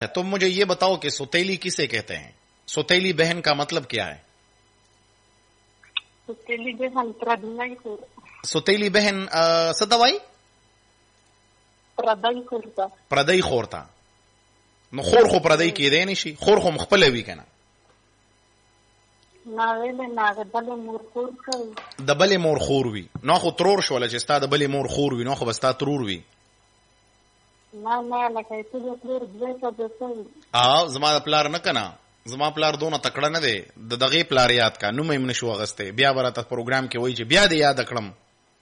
तुम मुझे ये बताओ कि सौतेली किसे कहते हैं? सौतेली बहन का मतलब क्या है? सौतेली बहन प्रदई खोर, सौतेली बहन सदवाई प्रदई खोरता نو خور خو پردی کېدای نشي, خور خو مخپله وي که نه, د بلې مور خور وي. نو خو ترور شوله چې ستا د بلې مور خور وي, نو خو به ستا ترور وي. زما د پلار نه که نه, زما پلار دونه تکړه نه دی, د دغې پلار یاد کا, نوم یې نشو اغستی, بیا به راته پروګرام کې وایي چې بیا دې یاد کړم.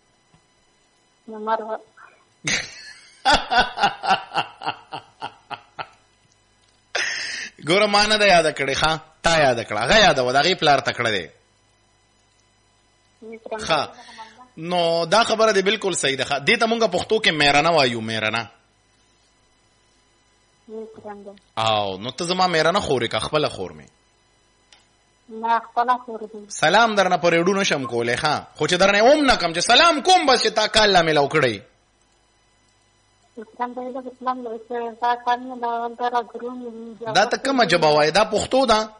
ګوره ما نه ده یاده کړې, ښه تا یاده کړه, هغه یاده وه, د هغې پلار تکړه دی. ښه نو دا خبره دی بلکل صحیح ده. ښه دې ته مونږ پښتو کې میرنه وایو, میرنه. او نو ته زما میرنه خورې که خپله خور مې؟ سلام درنه په ریډو نشم کولی, ښه خو چې درنه اوم نه کم چې سلام کوم بس چې تا کال لا میلاو کړی. دا ته کومه ژبه وایې؟ دا پښتو ده؟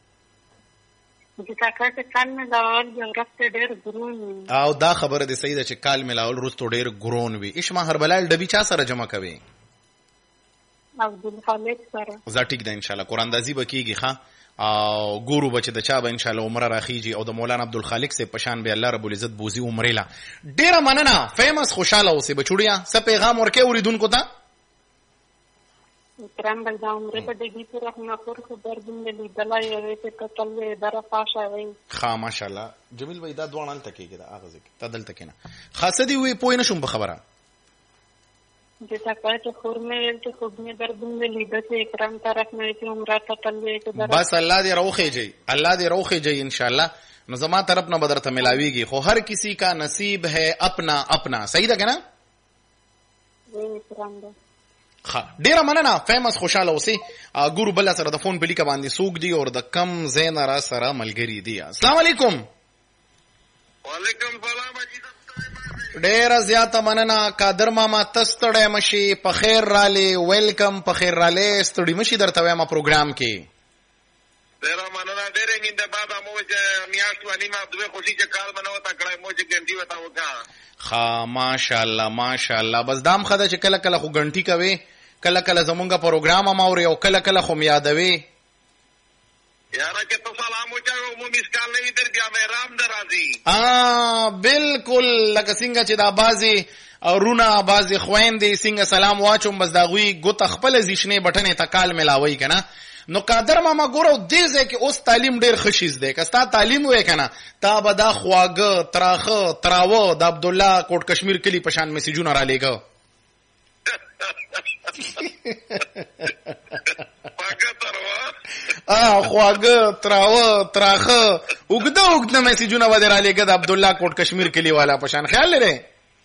او دا خبره دې صحیح ده چې کال میلاول وروستو ډېر ګرون وي. اشما هربلال ډبي چا سره جمع کوي؟ عبدالخالق سره. زه ټیک ده انشاءالله قراندازي به کېږي, ښه او ګورو به چې د چا به انشاءالله عمره راخیږي, او د مولانا عبدالخالق صاحب په شان به الله رب العزت بوزي عمرې له. ډېره مننه, فیمس خوشحاله اوسې بچوړیا. څه پیغام ورکې اورېدونکو ته؟ ښه ماشاءالله جمیل بھائی, دا دواړه هلته کېږي, دا هغه ځای کې, ته دلته کښېنه. ښه څه دې وویې پوه نه شوم په خبره. بس الله دې راوخیږي, الله دې راوخیږي انشاءالله. نو زما طرف نه به درته ملاویږي, خو هر کسی کا نصیب ہے اپنا اپنا. صحیح ده که نه؟ ښه ډېره مننه, فیمس خوشحاله اوسې. ګورو بله سره د فون په لیکه باندې څوک دي او د کم ځای نه را سره ملګري دي. السلام علیکم. وعلیکم سلام. ډېره زیاته مننه قادر ماما, ته ستړی مشي, په خیر رالی, ویلکم, په خیر رالی, ستړي مشي درته وایم پروګرام کې. ډېره مننه, ډېرې نینده بعد مو چې میاشت و نیمه دوی خوشي چې کار به نه وته کړی, مو چې ګنټي ورته وکړه. ښه ماشاءالله ماشاءالله. بس دا هم ښه ده چې کله کله خو ګنټي کوې, کله کله زمونږ پروګرام هم اورې, او کله کله خو م یادوې. یاره که ته سلام وچاو, مو مسکال نه وي در بیا مې رام در راځي. بلکل لکه څنګه چې دا بعضې رونه, بعضې خویندې څنګه سلام واچوم, بس د هغوی ګوته خپله زیشنې بټنې ته کال میلاوئ که نه. نو قادر ماما ګوره دې ځای کې اوس تعلیم ډېر ښه شیز دی. که ستا تعلیم وی که نه, تا به دا خواږه, تراخه, تراوه د عبدالله کوټ کشمیر کلي په شان میسیجونه را لیږه. خواږه, تراوه, تراخه, اوږده اوږده میسیجونه به دې را لیږه د عبدالله کوټ کشمیر کلي والا په شان. خیال لرې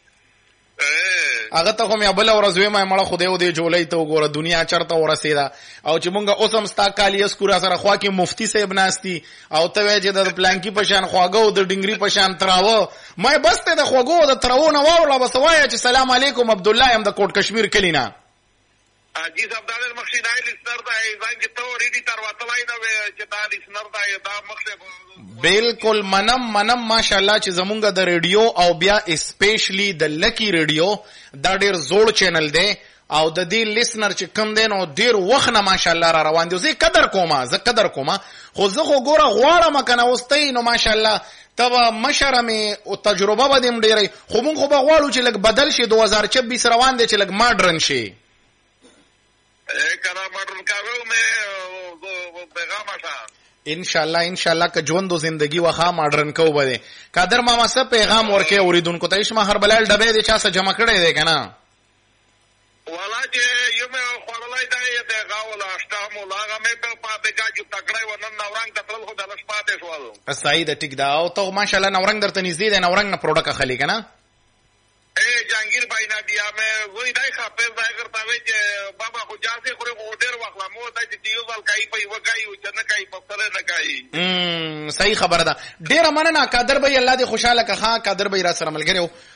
هغه ته خو مې بله ورځ ویم مړه خدای و دې جولۍ ته وګوره دنیا چرته ورسېده, او چې مونږ اوس هم ستا کالیس کو را سره خوا کې مفتي صاحب ناستي, او ته وایې چې د پلانکي په شان خواږه او د ډنګري په شان تراوه. ما بس ته د خواږو او د تراوو نه واوړه, بس وایه چې سلام علیکم عبدالله یم د کوټ کشمیر کلي نه. جی صاحب دا ډېر مخکې دا لیسنر دی, ځان چې ته ورېدي تر وتلی نه وې چې دا لیسنر دی, دا مخکې بلکل منم ماشاءالله چې زمونږ د ریډیو او بیا اسپیشلی د لکی ریډیو دا ډېر زوړ چینل دی, او د دې لیسنر چې کم دی نو ډېر وخت نه ماشاءالله را روان دی. زه قدر کومه, خو زه خو ګوره غواړم که نه اوس ته نو ماشاءالله ته به مشره مې او تجربه به دې هم ډېرئ, خو مونږ خو به غواړو چې لږ بدل شي. 2026 روان دی چې لږ ماډرن شي. انشاءالله که ژوند و زندگی وخا ماډرن کو به دی. قادر ماما څه پیغام ورکې اورېدونکو ته؟ اشما هربلال ډبی دې چا څه جمع کړی دی که نه؟ والا چې یو مې خوړلی دی د غاول اشتام ولا هغه مې په پاتې چې تکړی و, نن نورنګ ته تلل خو د لږ پاتې شول. صحیح ده, ټیک ده. او ته ماشاءالله نورنګ درته نږدې دی, نورنګ نه پروډکټ اخلي که نه؟ جهانگیر بھائی نه بیا مې وایي دی خفیظ دی درته وایي چې بابا خو جاسې خورې خو ډېر وخت لا مو دی چې دیو ځل کوي په یوه کوي او چې نه کوي په سره نه کوي. صحیح خبره ده. ډېره مننه قادر بھائی, الله دې خوشحاله که. ښه قادر بھائی را سره ملګری و,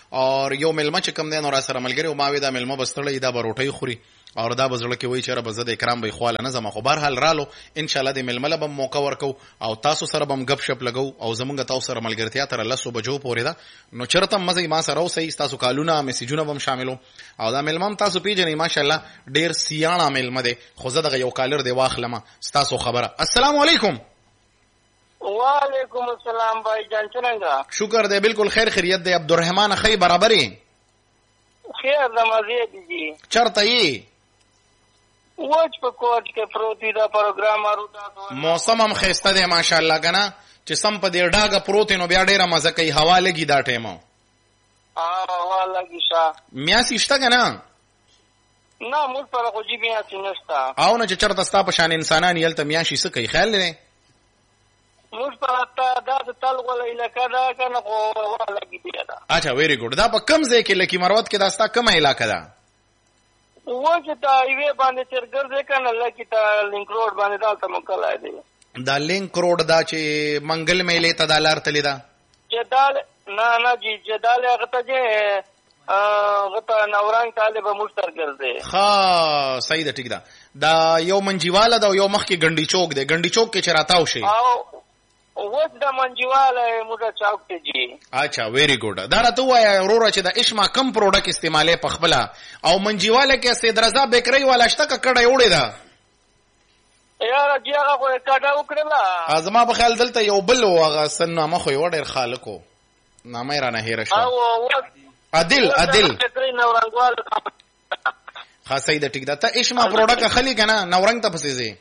او یو ملما چې کم دی نو را سره ملګری او ما وی دا ملما بستړی دا بروټي خوري او دا بزړه کې وای چې را بزد اکرام به خواله نه زما خو بهر حال رالو ان شاء الله د ململه به موقع ورکو او تاسو سره بم غب شپ لګو او زمونږ تاسو سره ملګرتیا تر 10 بجو پورې دا نو چرته مزه ما سره اوسې تاسو کالونه میسجونه بم شاملو او دا ملمم تاسو پیژنې ماشاءالله ډیر سیاڼه ملمه ده خو زه دغه یو کالر دی واخلم تاسو خبره. السلام علیکم. وعلیکم السلام بھائی جان څنګه؟ شکر دی بالکل خیر خیریت دی. عبدالرحمن خی برابرې خیر نمازی دی چرته یې وچ په کوټ کې پروتي دا پروګرام اروتا موسم هم خسته دی ماشاءالله کنه چې سم په دې ډاګه پروتي نو بیا ډیره مزه کوي هوا لګي دا ټیمو هوا لګي شا میاسي شته کنه نه موږ پر خو جی بیا نشتا او نه چې چرته ستا په شان انسانان یلته میاشي څه کوي خیال لري موږ پر دا د تل غولې لکه دا کنه خو هوا لګي دی دا. اچھا ویری ګډ. دا په کم ځای کې لکی مروت کې دا ستا کومه علاقه ده؟ وجه تا ایوه باندې چرګر دې کنه لکه تا لینک روډ باندې دالته مکلای دی. دا لینک روډ دا چې منګل میلې ته د لار تللی دا جدال نه جی جدال هغه ته چې غته نورنګ طالب مشترګر دی. ها صحیح ده ټیک ده. دا یو منجیواله دا یو مخ کې ګنډي چوک دی. ګنډي چوک کې چراتاو شي او وڅ د منجیواله موږ چوک ته جی. اچھا ویری ګډ. دا راته وای اورور چې د اشما کم پروډکټ استعماله په خپل او منجیواله کې سید رضا بیکری والا شته کډه وړي دا یار جی هغه کو کډه وکړه ازما په خیال دلته یو بل وغه سنامه خو یو ډیر خالقو نامه را نه هیر شو او عادل بیکری نورنګوال خاصه دې ټیک ده. ته اشما پروډکټ خلی کنه نورنګ ته پسې زی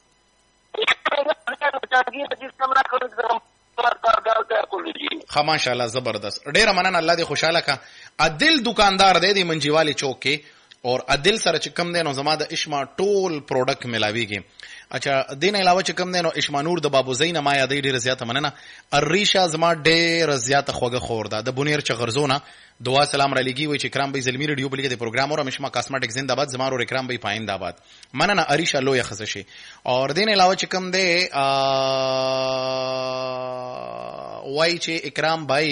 خا ماشاءالله زبردست. ډیر مننه الله دې خوشاله کا. عادل دکاندار دی د منجیوالی چوک کې اور عادل سره چې کم دی نو زما د اشما ټول پروډکټ ملاویږي. اچھا دین علاوه چې کم دی نو اشما نور د بابو زین ما یادې ډیر زیاته مننه. الریشا زما ډیر زیاته خوګه خور ده د بونیر چغرزونه دعا سلام را لګي وي چې کرام به زلمی ریډیو بلګي د پروګرام اور مشما کاسمیټک زنده‌باد زمارو کرام به پاینده‌باد مننه. اریشا لوی خصشي اور دین علاوه چې کم دی وای چې اکرام بھائی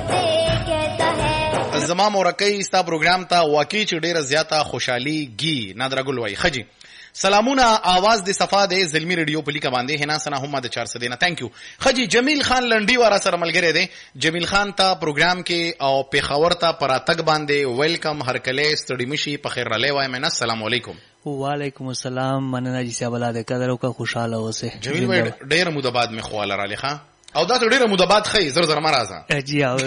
زما مورکې ستا پروګرام ته واقعي چې ډیره زیاته خوشحالي گی نادر ګل وای خجی سلامونه आवाज د صفا د زلمی ریډیو په لیکه باندې هنا سنا هم د 400 دینا ثانک یو خجی. جمیل خان لنډی واره سره ملګری دی. جمیل خان ته پروګرام کې او پیښور ته پراتګ باندې ویلکم هر کله ستړي مشي په خیر رالې وای مینه. السلام علیکم. وعلیکم السلام مننه جی صاحب الله دې قدر او کا خوشاله اوسه. جمیل ډیر مو د بعد می خواله را لخوا او دا ډیره مودبات خې زر مرزه جی او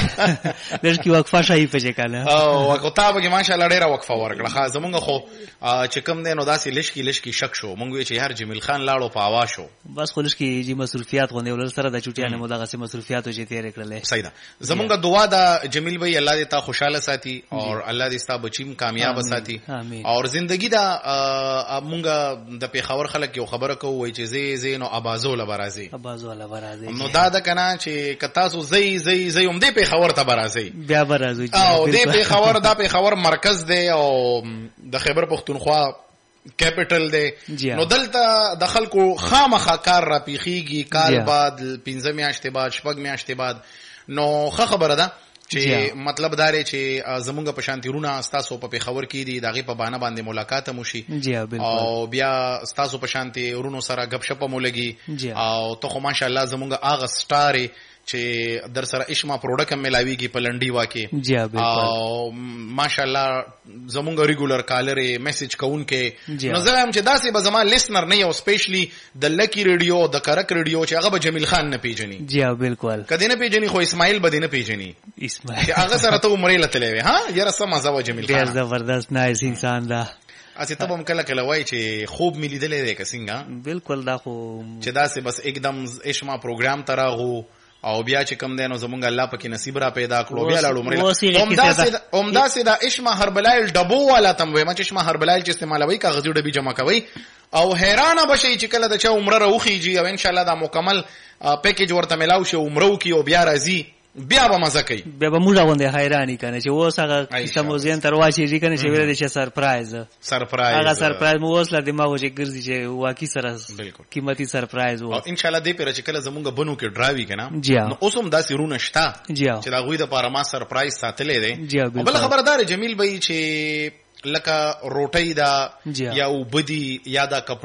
لږ وقفه شای په کنه او وقفه به ماشاءالله ډیره وقفه ورکړه. خا زمونږ خو چې کوم دی نو داسې لشکی شک شو مونږ چې هر جمیل خان لاړو په आवाज شو بس خو لشکی جی مصروفیات غونډه ول سره د چټیانه مو دغه مصروفیات چې تیر کړل. صحیح ده. زمونږ دعا د جمیل بھائی الله دې تا خوشاله ساتي او الله دې ستا بچیم کامیاب ساتي او ژوندۍ دا مونږ د پیښور خلک یو خبره کوو چې زی نو ابازول برازي نو دا د کنه چې کتاسو زی هم دې په خبر ته برازي بیا برازي او دې په خبر دا په خبر مرکز دی او د خیبر پختونخوا کیپټل دی نو دلته د خلکو خامخا کار را پیخیږي کال بعد 15 میاشتې بعد 6 میاشتې بعد نو خبره ده چې مطلب داري چې زمونږ په شانتیرونه ستاسو په خبر کې دي دغه په بانه باندې ملاقات مو شي او بیا ستاسو په شانتیرونو سره غب شپ مو لګي او ته خو ماشاءالله زمونږ اغه سټاري چې در سره اشما پروډکټ ملاویږي په لنډي واکه او ماشاءالله زمونږ ریګولر کالر میسج کوونکې نو زه هم چې داسې به زما لیسنر نه یو سپیشلی د لکی ریډیو د کرک ریډیو چې هغه به جمیل خان نه پیژني. جی بالکل کدی نه پیژني خو اسماعیل به نه پیژني. اسماعیل هغه سره ته عمرې لته وي ها یاره سم مزه و جمیل خان ډیر زبردست نایس انسان دا اسی ته هم کله وای چې خوب ملي دلې ده کسنګا بالکل دا خو چې داسې بس एकदम اشما پروګرام تراغو او بیا چې کم دینو زمونږ الله پکې نصیب را پیدا کړو بیا لاړو مړل اومدا سي دا اشما هربلایل ډبو والا تم وای ما چې اشما هربلایل چې استعمالوي کاغذي ډبي جمع کوي او حیرانه بشي چې کله د چا عمره راوخیږي او ان شاء الله دا مکمل پیکیج ورته ملاو شي عمره کی او بیا راځي بیا به مزه کوي بیا به موږ غونډه حیرانی کنه چې اوس هغه کیسه مو زین تر واچي کنه چې ویل چې سرپرایز هغه سرپرایز مو اوس لا دماغ چې ګرځي چې واقعي سره قیمتي سرپرایز وو. ان شاء الله دې پر چې کله زمونږ بنو کې ډراوي کنه نو اوس هم داسې رونه شته چې دا غوي د پاره ما سرپرایز ساتلې دي. بل خبردار جمیل بھائی چې لکه روټۍ دا یا وبدي یا دا